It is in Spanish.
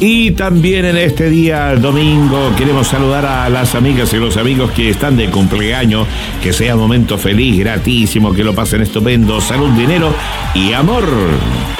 Y también en este día domingo queremos saludar a las amigas y los amigos que están de cumpleaños. Que sea un momento feliz, gratísimo, que lo pasen estupendo. Salud, dinero y amor.